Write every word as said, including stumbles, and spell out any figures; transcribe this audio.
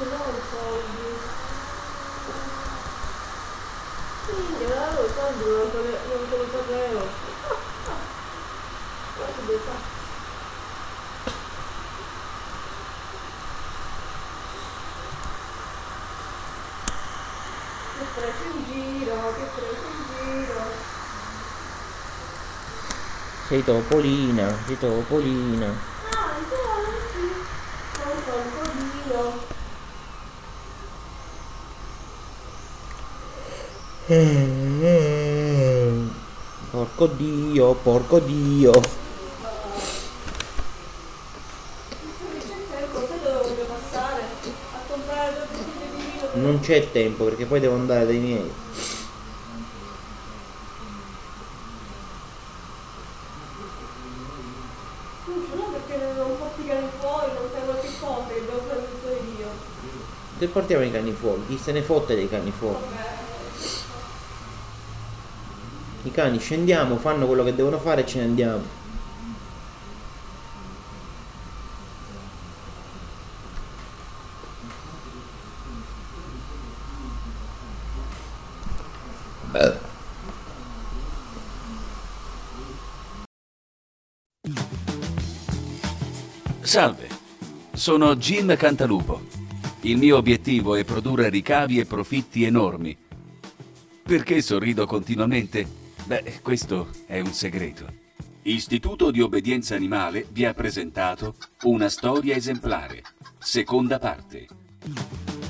ce l'ho i soldi. Sì, io avevo i soldi, non te lo sapevo. Guarda dove sta. Che preso in giro, che preso in giro. Sei Topolina, sei Topolina. Ah, i soldi. Sono Topolino. Porco Dio, porco Dio. Cosa devo passare a comprare due bottiglie di vino? Non c'è tempo perché poi devo andare dai miei. Non ce l'ho perché non porti i cani fuori, non sai qualche cosa che devo fare tutto io. Che portiamo i cani fuori? Chi se ne fotte dei cani fuori? Vabbè. I cani scendiamo, fanno quello che devono fare e ce ne andiamo. Salve, sono Jim Cantalupo. Il mio obiettivo è produrre ricavi e profitti enormi. Perché sorrido continuamente? Beh, questo è un segreto. Istituto di Obbedienza Animale vi ha presentato Una storia esemplare, seconda parte.